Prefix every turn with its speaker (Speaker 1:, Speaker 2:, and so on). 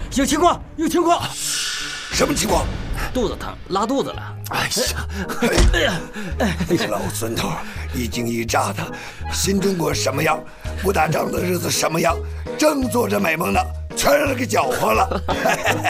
Speaker 1: 有情况，有情况！
Speaker 2: 什么情况？
Speaker 1: 肚子疼，拉肚子了。
Speaker 2: 哎呀，老孙头一惊一乍的，新中国什么样，不打仗的日子什么样，正做着美梦呢，全让他给搅和了。